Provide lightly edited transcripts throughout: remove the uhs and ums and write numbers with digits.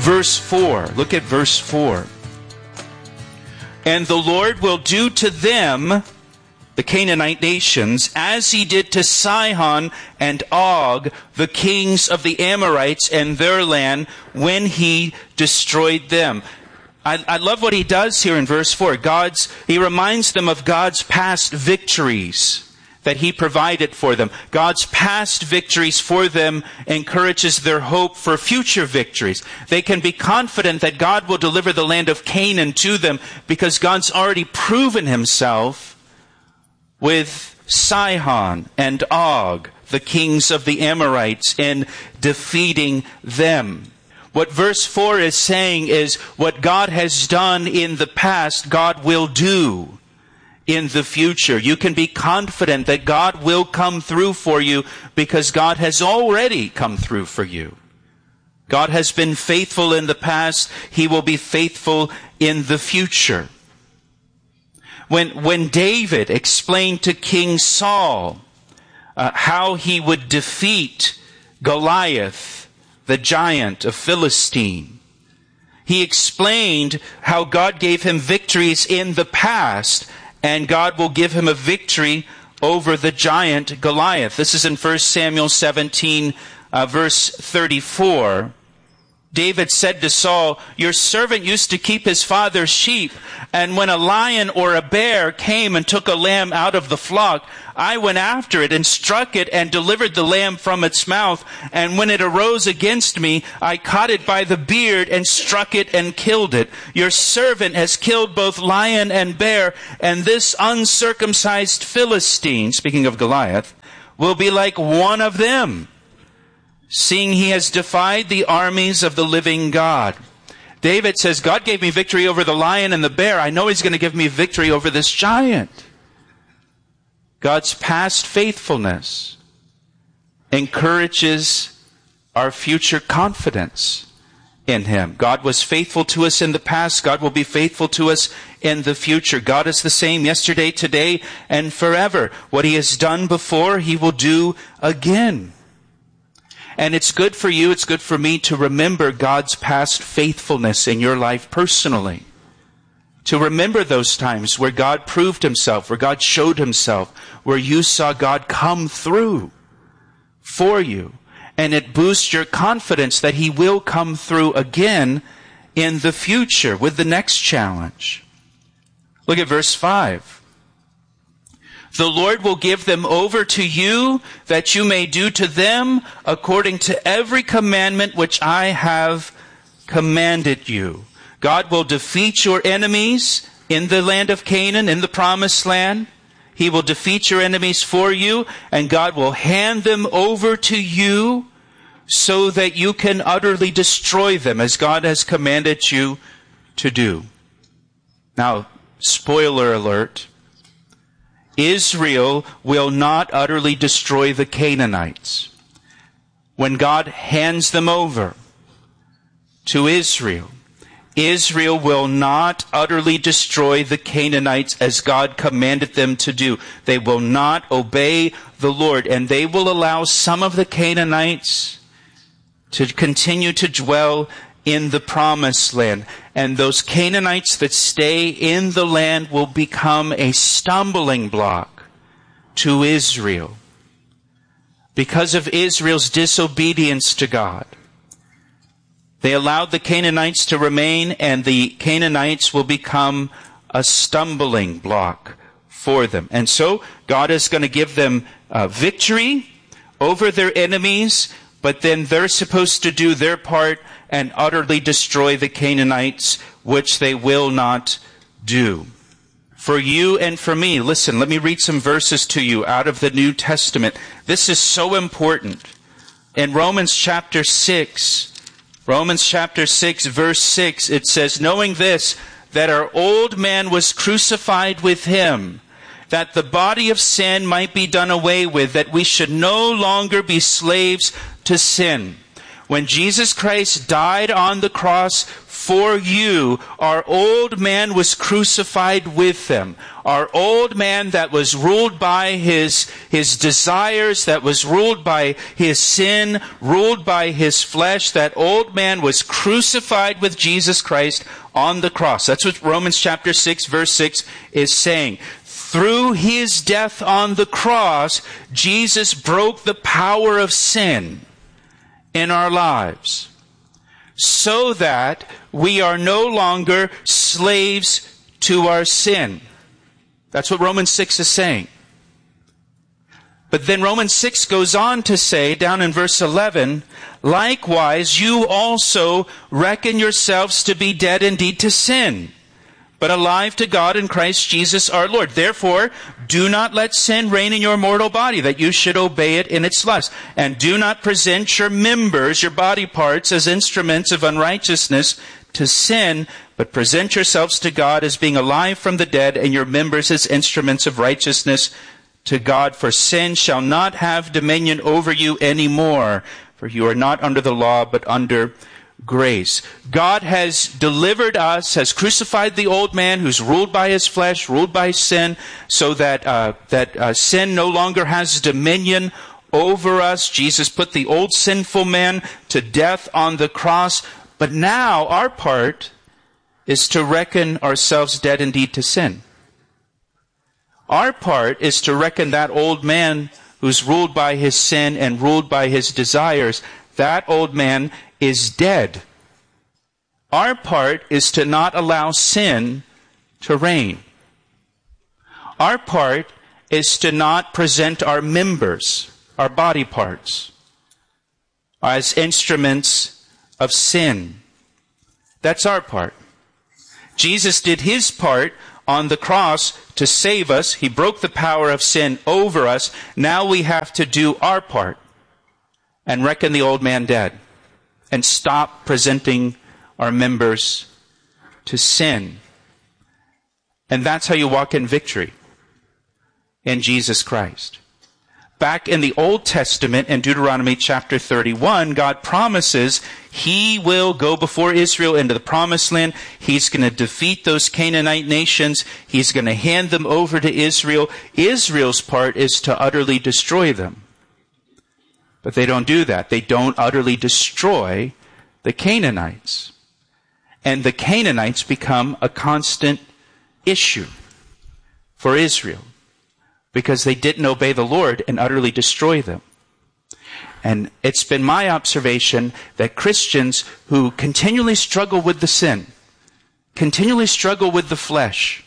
verse 4. Look at verse 4. And the Lord will do to them, the Canaanite nations, as he did to Sihon and Og, the kings of the Amorites and their land, when he destroyed them. I love what he does here in verse 4. He reminds them of God's past victories that he provided for them. God's past victories for them encourages their hope for future victories. They can be confident that God will deliver the land of Canaan to them because God's already proven himself with Sihon and Og, the kings of the Amorites, in defeating them. What verse 4 is saying is what God has done in the past, God will do in the future. You can be confident that God will come through for you because God has already come through for you. God has been faithful in the past. He will be faithful in the future. When David explained to King Saul how he would defeat Goliath, the giant of Philistine, he explained how God gave him victories in the past, and God will give him a victory over the giant Goliath. This is in 1 Samuel 17, verse 34. David said to Saul, "Your servant used to keep his father's sheep, and when a lion or a bear came and took a lamb out of the flock, I went after it and struck it and delivered the lamb from its mouth. And when it arose against me, I caught it by the beard and struck it and killed it. Your servant has killed both lion and bear, and this uncircumcised Philistine," speaking of Goliath, "will be like one of them, seeing he has defied the armies of the living God." David says, God gave me victory over the lion and the bear. I know he's going to give me victory over this giant. God's past faithfulness encourages our future confidence in him. God was faithful to us in the past. God will be faithful to us in the future. God is the same yesterday, today, and forever. What he has done before, he will do again. And it's good for you, it's good for me to remember God's past faithfulness in your life personally. To remember those times where God proved himself, where God showed himself, where you saw God come through for you. And it boosts your confidence that he will come through again in the future with the next challenge. Look at verse 5. The Lord will give them over to you, that you may do to them according to every commandment which I have commanded you. God will defeat your enemies in the land of Canaan, in the promised land. He will defeat your enemies for you, and God will hand them over to you so that you can utterly destroy them as God has commanded you to do. Now, spoiler alert. Israel will not utterly destroy the Canaanites. When God hands them over to Israel, Israel will not utterly destroy the Canaanites as God commanded them to do. They will not obey the Lord, and they will allow some of the Canaanites to continue to dwell in the promised land. And those Canaanites that stay in the land will become a stumbling block to Israel because of Israel's disobedience to God. They allowed the Canaanites to remain, and the Canaanites will become a stumbling block for them. And so God is going to give them victory over their enemies, but then they're supposed to do their part and utterly destroy the Canaanites, which they will not do. For you and for me, listen, let me read some verses to you out of the New Testament. This is so important. In Romans chapter 6, verse 6, it says, knowing this, that our old man was crucified with him, that the body of sin might be done away with, that we should no longer be slaves to sin. When Jesus Christ died on the cross for you, our old man was crucified with them. Our old man that was ruled by his desires, that was ruled by his sin, ruled by his flesh, that old man was crucified with Jesus Christ on the cross. That's what Romans chapter 6, verse 6 is saying. Through his death on the cross, Jesus broke the power of sin in our lives, so that we are no longer slaves to our sin. That's what Romans 6 is saying. But then Romans 6 goes on to say, down in verse 11, likewise you also reckon yourselves to be dead indeed to sin, but alive to God in Christ Jesus our Lord. Therefore, do not let sin reign in your mortal body, that you should obey it in its lust. And do not present your members, your body parts, as instruments of unrighteousness to sin, but present yourselves to God as being alive from the dead, and your members as instruments of righteousness to God. For sin shall not have dominion over you anymore, for you are not under the law, but under grace. God has delivered us, has crucified the old man who's ruled by his flesh, ruled by sin, so that sin no longer has dominion over us. Jesus put the old sinful man to death on the cross. But now our part is to reckon ourselves dead indeed to sin. Our part is to reckon that old man who's ruled by his sin and ruled by his desires, that old man is dead. Our part is to not allow sin to reign. Our part is to not present our members, our body parts, as instruments of sin. That's our part. Jesus did his part on the cross to save us. He broke the power of sin over us. Now we have to do our part and reckon the old man dead, and stop presenting our members to sin. And that's how you walk in victory in Jesus Christ. Back in the Old Testament, in Deuteronomy chapter 31, God promises he will go before Israel into the promised land. He's going to defeat those Canaanite nations. He's going to hand them over to Israel. Israel's part is to utterly destroy them. But they don't do that. They don't utterly destroy the Canaanites. And the Canaanites become a constant issue for Israel, because they didn't obey the Lord and utterly destroy them. And it's been my observation that Christians who continually struggle with the sin, continually struggle with the flesh,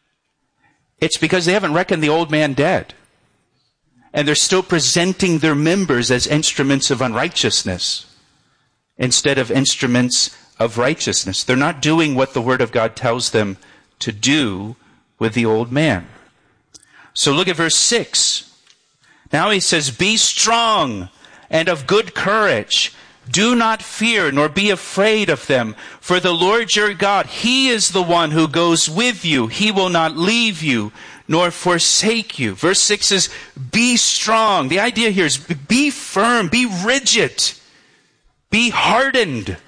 it's because they haven't reckoned the old man dead. And they're still presenting their members as instruments of unrighteousness instead of instruments of righteousness. They're not doing what the Word of God tells them to do with the old man. So look at verse 6. Now he says, be strong and of good courage. Do not fear, nor be afraid of them. For the Lord your God, he is the one who goes with you. He will not leave you, nor forsake you. Verse 6 says, be strong. The idea here is be firm, be rigid, be hardened.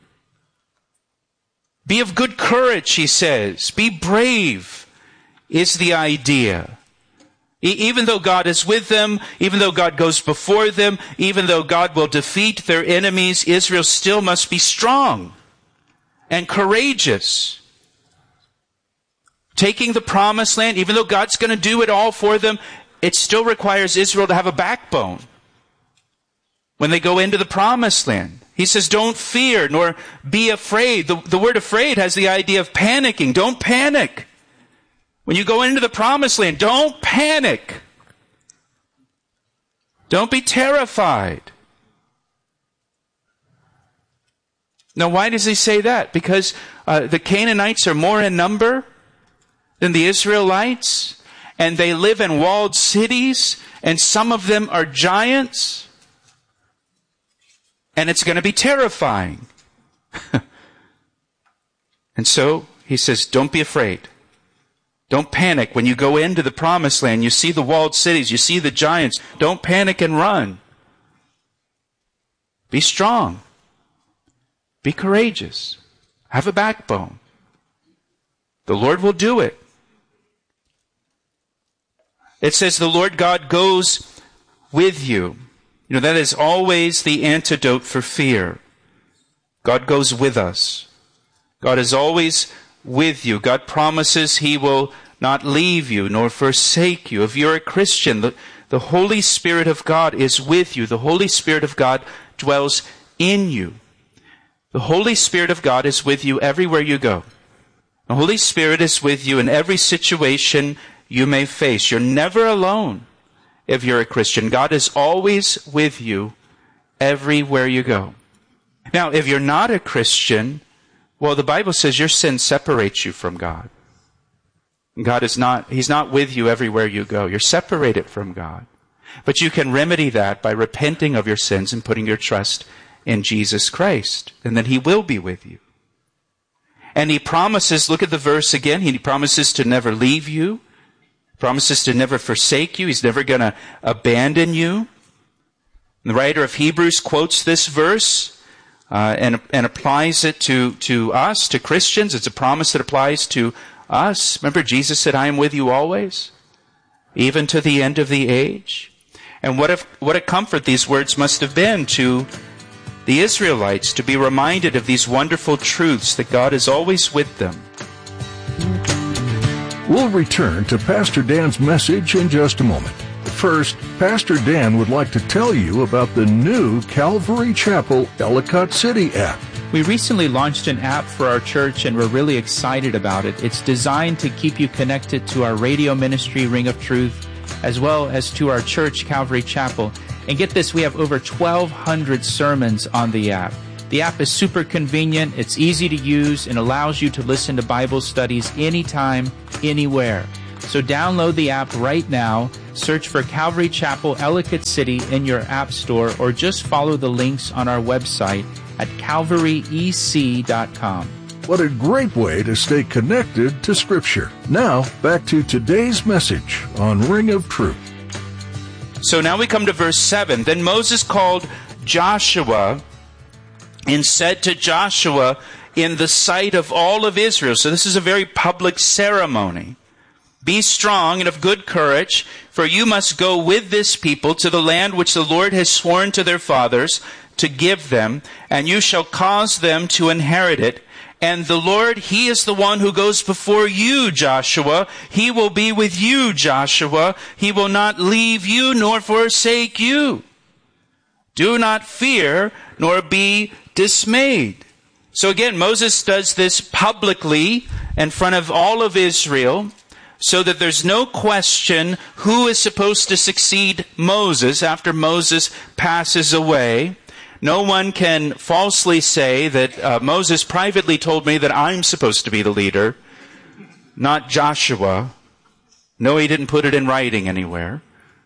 Be of good courage, he says. Be brave is the idea. Even though God is with them, even though God goes before them, even though God will defeat their enemies, Israel still must be strong and courageous. Taking the promised land, even though God's going to do it all for them, it still requires Israel to have a backbone when they go into the promised land. He says, don't fear nor be afraid. The word afraid has the idea of panicking. Don't panic. When you go into the promised land, don't panic. Don't be terrified. Now, why does he say that? Because the Canaanites are more in number than the Israelites, and they live in walled cities, and some of them are giants, and it's going to be terrifying. And so he says, don't be afraid. Don't panic. When you go into the promised land, you see the walled cities, you see the giants. Don't panic and run. Be strong. Be courageous. Have a backbone. The Lord will do it. It says the Lord God goes with you. You know, that is always the antidote for fear. God goes with us. God is always with you. God promises He will not leave you nor forsake you. If you're a Christian, the Holy Spirit of God is with you. The Holy Spirit of God dwells in you. The Holy Spirit of God is with you everywhere you go. The Holy Spirit is with you in every situation you may face. You're never alone if you're a Christian. God is always with you everywhere you go. Now, if you're not a Christian, well, the Bible says your sin separates you from God. God is not, He's not with you everywhere you go. You're separated from God. But you can remedy that by repenting of your sins and putting your trust in Jesus Christ. And then He will be with you. And He promises, look at the verse again, He promises to never leave you. Promises to never forsake you. He's never going to abandon you. The writer of Hebrews quotes this verse and applies it to us, to Christians. It's a promise that applies to us. Remember, Jesus said, I am with you always, even to the end of the age. And what a comfort these words must have been to the Israelites, to be reminded of these wonderful truths that God is always with them. We'll return to Pastor Dan's message in just a moment. First, Pastor Dan would like to tell you about the new Calvary Chapel Ellicott City app. We recently launched an app for our church and we're really excited about it. It's designed to keep you connected to our radio ministry, Ring of Truth, as well as to our church, Calvary Chapel. And get this, we have over 1,200 sermons on the app. The app is super convenient, it's easy to use, and allows you to listen to Bible studies anytime, anywhere. So download the app right now, search for Calvary Chapel Ellicott City in your app store, or just follow the links on our website at calvaryec.com. What a great way to stay connected to Scripture. Now, back to today's message on Ring of Truth. So now we come to verse 7. Then Moses called Joshua and said to Joshua in the sight of all of Israel. So this is a very public ceremony. Be strong and of good courage, for you must go with this people to the land which the Lord has sworn to their fathers to give them, and you shall cause them to inherit it. And the Lord, He is the one who goes before you, Joshua. He will be with you, Joshua. He will not leave you nor forsake you. Do not fear nor be dismayed. So again, Moses does this publicly in front of all of Israel so that there's no question who is supposed to succeed Moses after Moses passes away. No one can falsely say that Moses privately told me that I'm supposed to be the leader, not Joshua. No, he didn't put it in writing anywhere.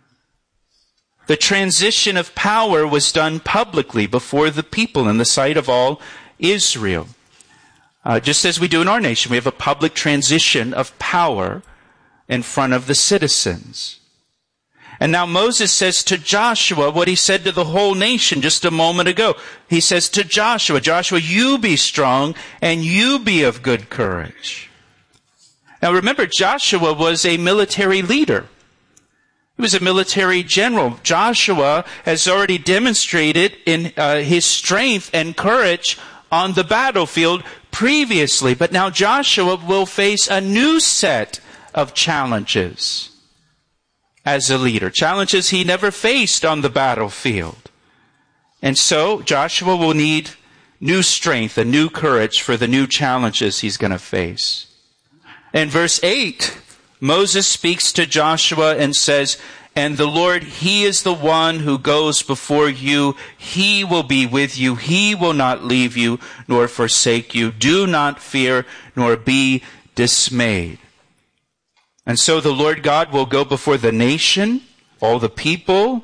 The transition of power was done publicly before the people in the sight of all Israel. Just as we do in our nation, we have a public transition of power in front of the citizens. And now Moses says to Joshua what he said to the whole nation just a moment ago. He says to Joshua, Joshua, you be strong and you be of good courage. Now remember, Joshua was a military leader. He was a military general. Joshua has already demonstrated in his strength and courage on the battlefield previously. But now Joshua will face a new set of challenges as a leader. Challenges he never faced on the battlefield. And so Joshua will need new strength and new courage for the new challenges he's going to face. In verse 8, Moses speaks to Joshua and says, and the Lord, He is the one who goes before you. He will be with you. He will not leave you nor forsake you. Do not fear nor be dismayed. And so the Lord God will go before the nation, all the people,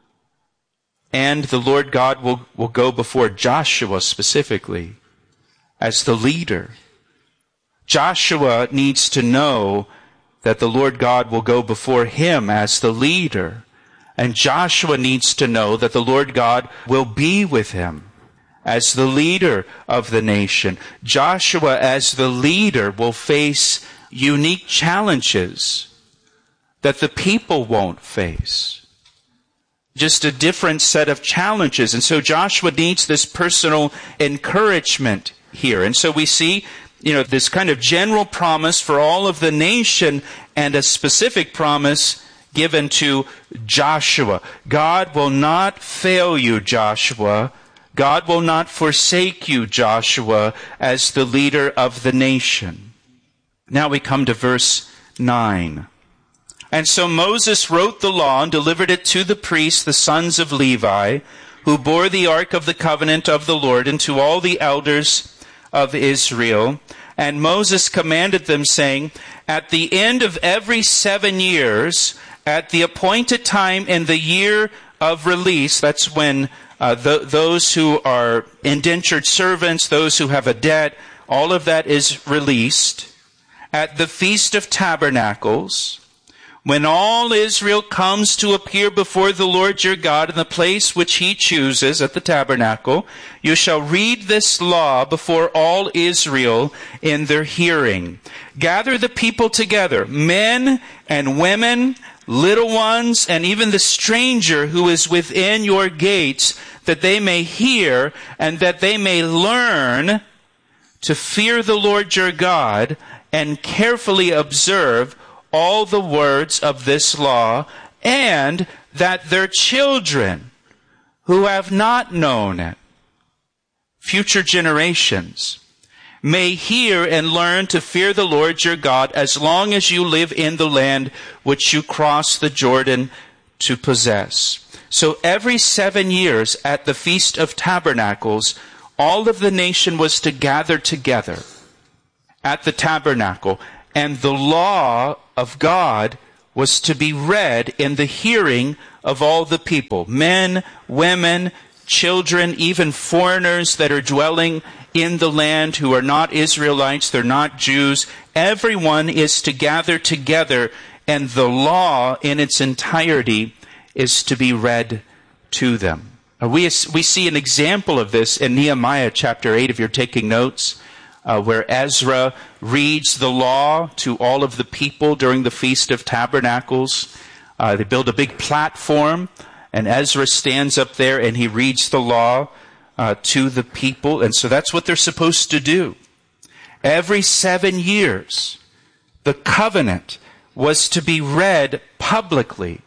and the Lord God will go before Joshua specifically as the leader. Joshua needs to know that the Lord God will go before him as the leader. And Joshua needs to know that the Lord God will be with him as the leader of the nation. Joshua, as the leader, will face unique challenges that the people won't face. Just a different set of challenges. And so Joshua needs this personal encouragement here. And so we see, this kind of general promise for all of the nation and a specific promise given to Joshua. God will not fail you, Joshua. God will not forsake you, Joshua, as the leader of the nation. Now we come to verse 9. And so Moses wrote the law and delivered it to the priests, the sons of Levi, who bore the ark of the covenant of the Lord, and to all the elders of Israel. And Moses commanded them, saying, at the end of every 7 years, at the appointed time in the year of release, that's when those who are indentured servants, those who have a debt, all of that is released. At the Feast of Tabernacles, when all Israel comes to appear before the Lord your God in the place which he chooses at the tabernacle, you shall read this law before all Israel in their hearing. Gather the people together, men and women, little ones, and even the stranger who is within your gates, that they may hear and that they may learn to fear the Lord your God and carefully observe all the words of this law, and that their children who have not known it, future generations, may hear and learn to fear the Lord your God as long as you live in the land which you cross the Jordan to possess. So every 7 years at the Feast of Tabernacles, all of the nation was to gather together at the tabernacle, and the law of God was to be read in the hearing of all the people, men, women, children, even foreigners that are dwelling in the land who are not Israelites, they're not Jews. Everyone is to gather together, and the law in its entirety is to be read to them. We see an example of this in Nehemiah chapter 8, if you're taking notes, where Ezra reads the law to all of the people during the Feast of Tabernacles. They build a big platform, and Ezra stands up there and he reads the law to the people. And so that's what they're supposed to do. Every 7 years, the covenant was to be read publicly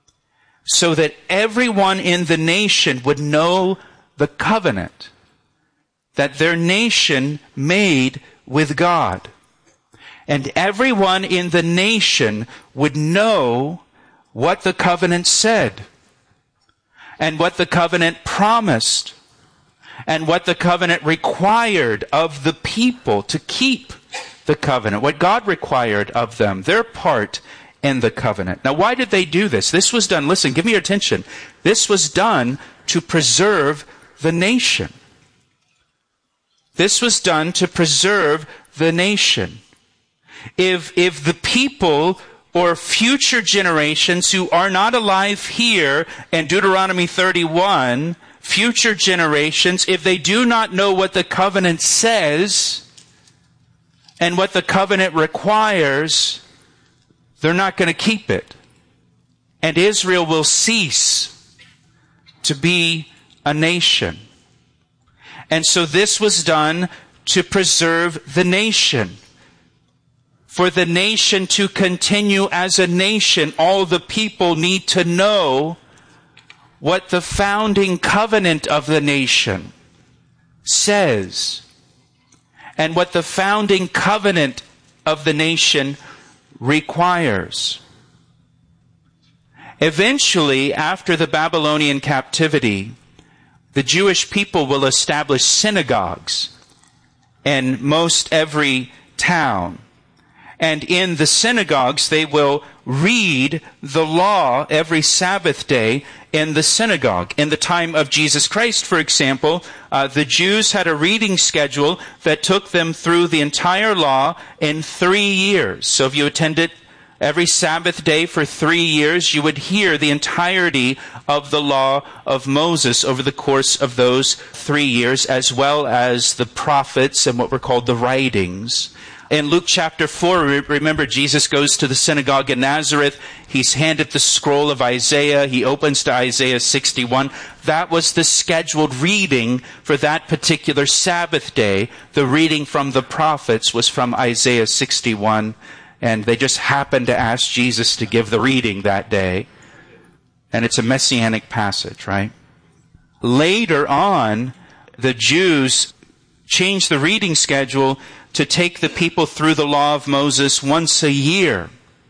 so that everyone in the nation would know the covenant that their nation made with God. And everyone in the nation would know what the covenant said, and what the covenant promised, and what the covenant required of the people to keep the covenant, what God required of them, their part in the covenant. Now, why did they do this? This was done, listen, give me your attention. This was done to preserve the nation. This was done to preserve the nation. If the people or future generations who are not alive here in Deuteronomy 31, future generations, if they do not know what the covenant says and what the covenant requires, they're not going to keep it. And Israel will cease to be a nation. And so this was done to preserve the nation. For the nation to continue as a nation, all the people need to know what the founding covenant of the nation says, and what the founding covenant of the nation requires. Eventually, after the Babylonian captivity, the Jewish people will establish synagogues in most every town. And in the synagogues, they will read the law every Sabbath day in the synagogue. In the time of Jesus Christ, for example, the Jews had a reading schedule that took them through the entire law in 3 years. So if you attended every Sabbath day for 3 years, you would hear the entirety of the law of Moses over the course of those 3 years, as well as the prophets and what were called the writings. In Luke chapter 4, remember Jesus goes to the synagogue in Nazareth. He's handed the scroll of Isaiah. He opens to Isaiah 61. That was the scheduled reading for that particular Sabbath day. The reading from the prophets was from Isaiah 61. And they just happened to ask Jesus to give the reading that day. And it's a messianic passage, right? Later on, the Jews changed the reading schedule to take the people through the law of Moses once a year.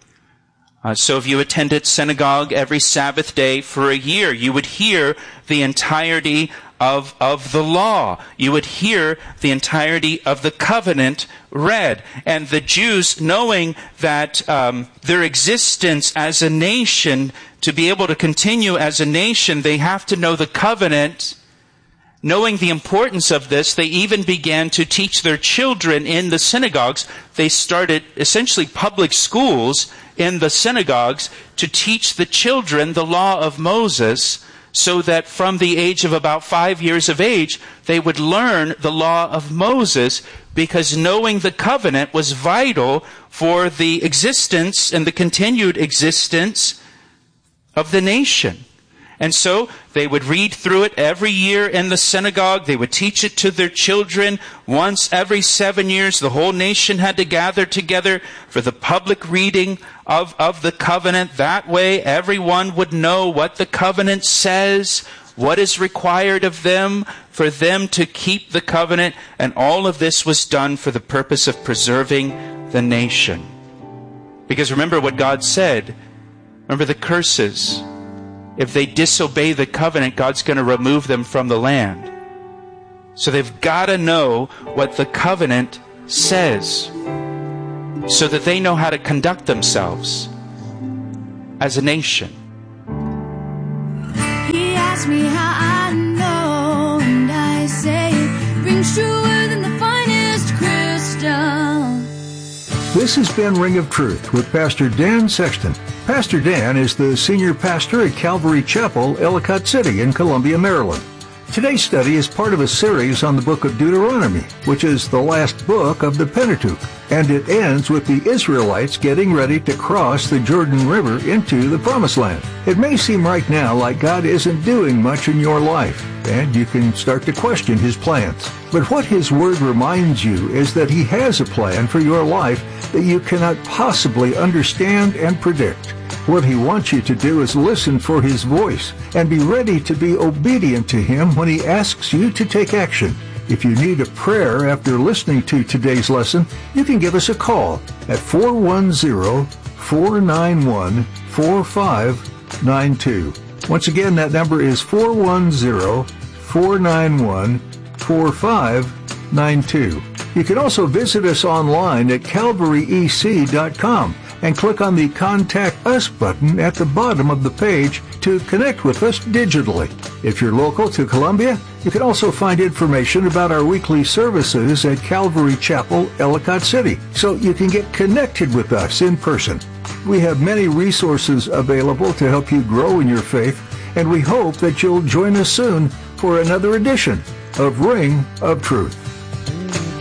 So if you attended synagogue every Sabbath day for a year, you would hear the entirety of the law. You would hear the entirety of the covenant read. And the Jews, knowing that their existence as a nation, to be able to continue as a nation, they have to know the covenant. Knowing the importance of this, they even began to teach their children in the synagogues. They started essentially public schools in the synagogues to teach the children the law of Moses, so that from the age of about 5 years of age, they would learn the law of Moses, because knowing the covenant was vital for the existence and the continued existence of the nation. And so they would read through it every year in the synagogue. They would teach it to their children. Once every 7 years, the whole nation had to gather together for the public reading of the covenant. That way, everyone would know what the covenant says, what is required of them, for them to keep the covenant. And all of this was done for the purpose of preserving the nation. Because remember what God said. Remember the curses. If they disobey the covenant, God's going to remove them from the land. So they've got to know what the covenant says, so that they know how to conduct themselves as a nation. He asked me how I know, and I say it rings truer than the finest crystal. This has been Ring of Truth with Pastor Dan Sexton. Pastor Dan is the senior pastor at Calvary Chapel, Ellicott City in Columbia, Maryland. Today's study is part of a series on the book of Deuteronomy, which is the last book of the Pentateuch, and it ends with the Israelites getting ready to cross the Jordan River into the Promised Land. It may seem right now like God isn't doing much in your life, and you can start to question His plans. But what His Word reminds you is that He has a plan for your life that you cannot possibly understand and predict. What He wants you to do is listen for His voice and be ready to be obedient to Him when He asks you to take action. If you need a prayer after listening to today's lesson, you can give us a call at 410-491-4592. Once again, that number is 410-491-4592. You can also visit us online at calvaryec.com and click on the Contact Us button at the bottom of the page to connect with us digitally. If you're local to Columbia, you can also find information about our weekly services at Calvary Chapel, Ellicott City, so you can get connected with us in person. We have many resources available to help you grow in your faith, and we hope that you'll join us soon for another edition of Ring of Truth.